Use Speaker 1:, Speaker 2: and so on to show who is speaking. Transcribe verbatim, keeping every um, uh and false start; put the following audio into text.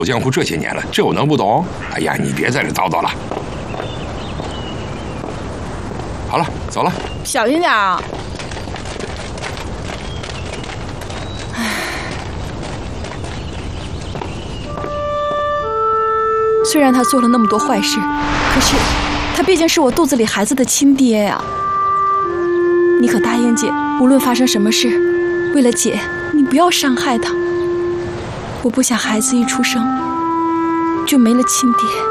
Speaker 1: 江湖这些年了，这我能不懂？哎呀，你别在这叨叨了。好了，走了，
Speaker 2: 小心点啊！虽然他做了那么多坏事，可是他毕竟是我肚子里孩子的亲爹呀。你可答应姐，无论发生什么事，为了姐，你不要伤害他。我不想孩子一出生就没了亲爹。